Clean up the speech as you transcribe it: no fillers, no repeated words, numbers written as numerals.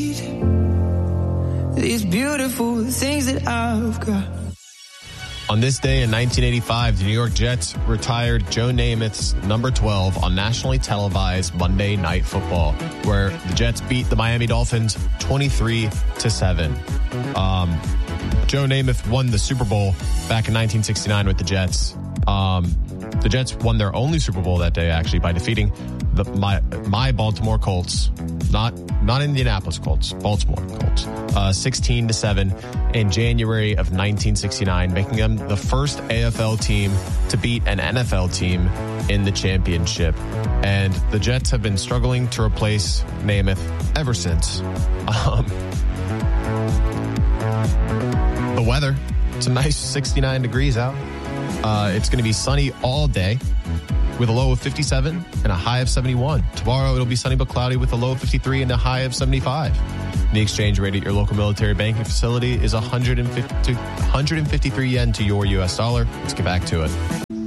These beautiful things that I've got. On this day in 1985, the New York Jets retired Joe Namath's number 12 on nationally televised Monday Night Football, where the Jets beat the Miami Dolphins 23-7. Joe Namath won the Super Bowl back in 1969 with the Jets. The Jets won their only Super Bowl that day, actually, by defeating my Baltimore Colts, not Indianapolis Colts, Baltimore Colts, 16-7 in January of 1969, making them the first AFL team to beat an NFL team in the championship. And the Jets have been struggling to replace Namath ever since. The weather, it's a nice 69 degrees out. It's going to be sunny all day with a low of 57 and a high of 71. Tomorrow it'll be sunny but cloudy with a low of 53 and a high of 75. The exchange rate at your local military banking facility is 153 yen to your U.S. dollar. Let's get back to it.